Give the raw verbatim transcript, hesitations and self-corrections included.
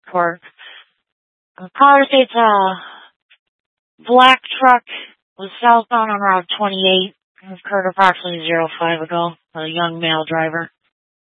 court. The caller states a black truck was southbound on Route twenty-eight. It occurred approximately zero five ago. A young male driver.